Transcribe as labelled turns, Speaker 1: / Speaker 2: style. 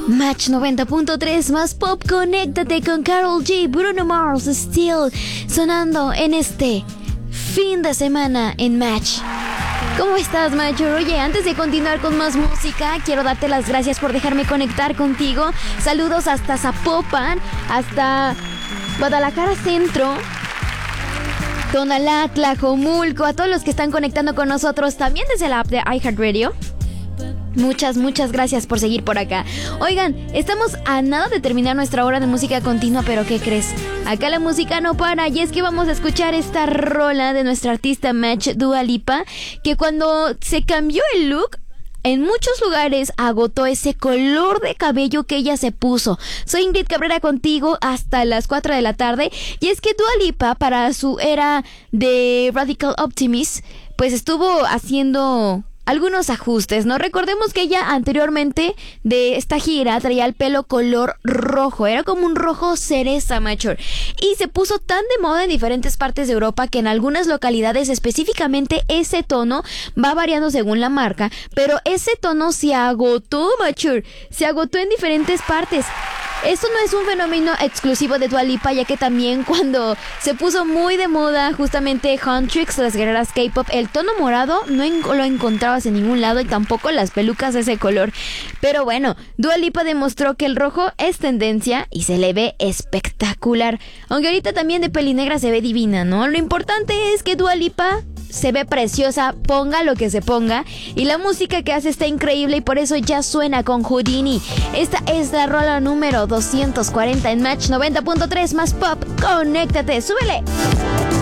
Speaker 1: Match 90.3 más pop, conéctate con Karol G, Bruno Mars, Still, sonando en este fin de semana en Match. ¿Cómo estás, Macho? Oye, antes de continuar con más música, quiero darte las gracias por dejarme conectar contigo. Saludos hasta Zapopan, hasta Guadalajara Centro, Tonalá, Tlajomulco, a todos los que están conectando con nosotros también desde la app de iHeartRadio. Muchas gracias por seguir por acá. Oigan, estamos a nada de terminar nuestra hora de música continua, pero ¿qué crees? Acá la música no para, y es que vamos a escuchar esta rola de nuestra artista Match, Dua Lipa, que cuando se cambió el look, en muchos lugares agotó ese color de cabello que ella se puso. Soy Ingrid Cabrera contigo hasta las 4 de la tarde. Y es que Dua Lipa, para su era de Radical Optimist, pues estuvo haciendo algunos ajustes, ¿no? Recordemos que ella anteriormente de esta gira traía el pelo color rojo, era como un rojo cereza, macho, y se puso tan de moda en diferentes partes de Europa que en algunas localidades específicamente ese tono va variando según la marca, pero ese tono se agotó, macho, se agotó en diferentes partes. Esto no es un fenómeno exclusivo de Dua Lipa, ya que también cuando se puso muy de moda justamente Huntrix, las guerreras K-pop, el tono morado no lo encontrabas en ningún lado y tampoco las pelucas de ese color. Pero bueno, Dua Lipa demostró que el rojo es tendencia y se le ve espectacular. Aunque ahorita también de pelinegra se ve divina, ¿no? Lo importante es que Dua Lipa se ve preciosa, ponga lo que se ponga, y la música que hace está increíble y por eso ya suena con Houdini. Esta es la rola número 240 en Match 90.3 más pop. Conéctate, súbele.